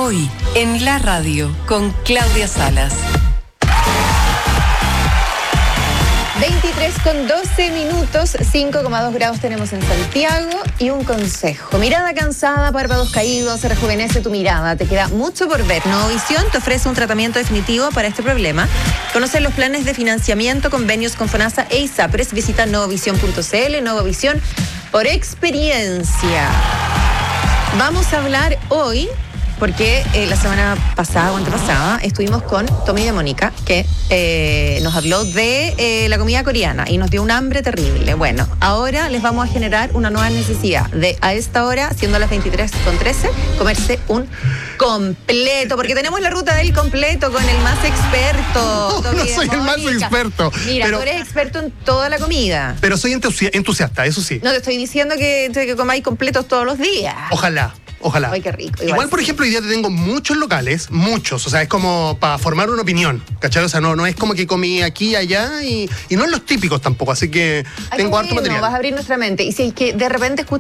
Hoy, en la radio, con Claudia Salas. 23:12, 5,2 grados tenemos en Santiago y un consejo. Mirada cansada, párpados caídos, se rejuvenece tu mirada. Te queda mucho por ver. Novovisión te ofrece un tratamiento definitivo para este problema. Conoce los planes de financiamiento, convenios con FONASA e ISAPRES. Visita novovisión.cl. Novovisión por experiencia. Vamos a hablar hoy, porque la semana pasada o antepasada estuvimos con Tommy de Mónica, que nos habló de la comida coreana y nos dio un hambre terrible. Bueno, ahora les vamos a generar una nueva necesidad de, a esta hora, siendo las 23:13, comerse un completo, porque tenemos la ruta del completo con el más experto. No soy el más experto. Mira, tú eres experto en toda la comida. Pero soy entusiasta, eso sí. No te estoy diciendo que comáis completos todos los días. Ojalá. Ay, qué rico. Igual, por ejemplo, hoy día te tengo muchos locales, muchos, o sea, es como para formar una opinión, ¿cachai? O sea, no es como que comí aquí y allá y no en los típicos tampoco, así que tengo harto material. Vas a abrir nuestra mente. Y si es que de repente